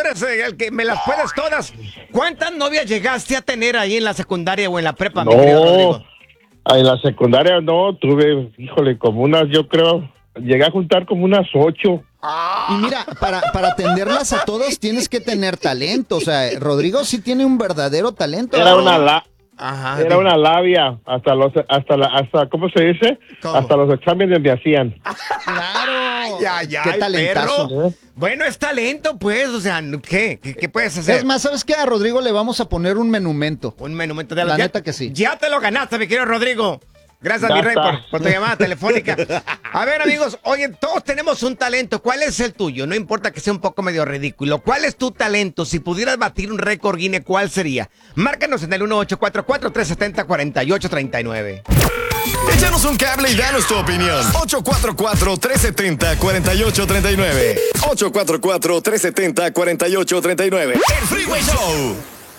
eres el que me las puedes todas. ¿Cuántas novias llegaste a tener ahí en la secundaria o en la prepa, mi querido Rodrigo? En la secundaria no, tuve, híjole, como unas, yo creo, llegué a juntar como unas 8. Y mira, para atenderlas a todos tienes que tener talento. O sea, Rodrigo sí tiene un verdadero talento. Era una Ajá, era una labia, hasta ¿cómo se dice? ¿Cómo? Hasta los exámenes me hacían. Claro. Ya, Qué talentazo. perro. Bueno, es talento, pues, o sea, ¿qué puedes hacer? Es más, ¿sabes qué? A Rodrigo le vamos a poner un menumento. Un monumento de La neta que sí. Ya te lo ganaste, mi querido Rodrigo. Gracias, Ya mi rey, está. por tu llamada telefónica. A ver, amigos, oye, todos tenemos un talento. ¿Cuál es el tuyo? No importa que sea un poco medio ridículo. ¿Cuál es tu talento? Si pudieras batir un récord Guinness, ¿cuál sería? Márcanos en el 1844-370-4839. Échanos un cable y danos tu opinión. 844-370-4839. 844-370-4839. El Freeway Show.